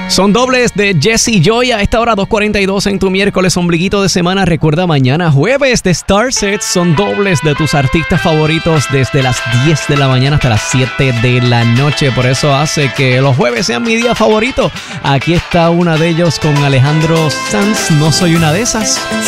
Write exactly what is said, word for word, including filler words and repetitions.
Son dobles de Jesse Joy a esta hora dos cuarenta y dos en tu miércoles ombliguito de semana. Recuerda, mañana jueves de Star Sets son dobles de tus artistas favoritos desde las diez de la mañana hasta las siete de la noche. Por eso hace que los jueves sean mi día favorito. Aquí está una de ellos con Alejandro Sanz, No Soy Una de Esas.